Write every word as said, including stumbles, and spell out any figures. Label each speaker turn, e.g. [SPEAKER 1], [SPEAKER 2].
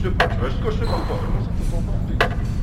[SPEAKER 1] coche pas, tu vois, je coche pas encore. Moi, ça fait pas encore.